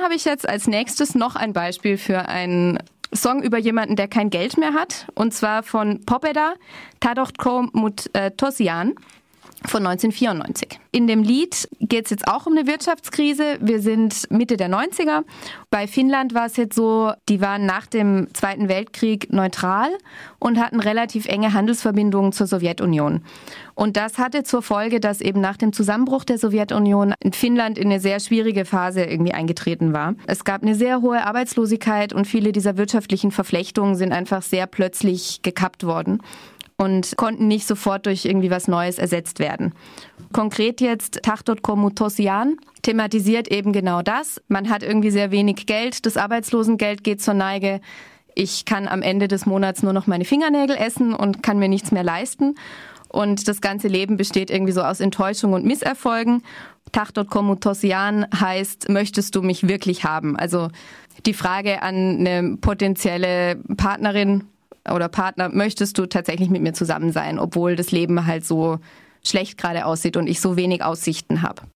habe ich jetzt als nächstes noch ein Beispiel für einen Song über jemanden, der kein Geld mehr hat. Und zwar von Pobeda, Tadotko mut Tosian von 1994. In dem Lied geht es jetzt auch um eine Wirtschaftskrise. Wir sind Mitte der 90er. Bei Finnland war es jetzt so, die waren nach dem Zweiten Weltkrieg neutral und hatten relativ enge Handelsverbindungen zur Sowjetunion. Und das hatte zur Folge, dass eben nach dem Zusammenbruch der Sowjetunion in Finnland in eine sehr schwierige Phase irgendwie eingetreten war. Es gab eine sehr hohe Arbeitslosigkeit und viele dieser wirtschaftlichen Verflechtungen sind einfach sehr plötzlich gekappt worden und konnten nicht sofort durch irgendwie was Neues ersetzt werden. Konkret jetzt Tahdotko mut Tosian thematisiert eben genau das. Man hat irgendwie sehr wenig Geld, das Arbeitslosengeld geht zur Neige. Ich kann am Ende des Monats nur noch meine Fingernägel essen und kann mir nichts mehr leisten. Und das ganze Leben besteht irgendwie so aus Enttäuschung und Misserfolgen. Tahdotko mut Tosian heißt, möchtest du mich wirklich haben? Also die Frage an eine potenzielle Partnerin oder Partner, möchtest du tatsächlich mit mir zusammen sein, obwohl das Leben halt so schlecht gerade aussieht und ich so wenig Aussichten habe.